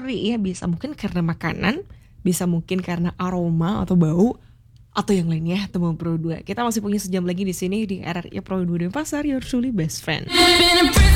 ngeri ya, bisa mungkin karena makanan, bisa mungkin karena aroma atau bau, atau yang lainnya. Temu Pro 2. Kita masih punya sejam lagi di sini di RRI Pro 2 Denpasar, your truly best friend.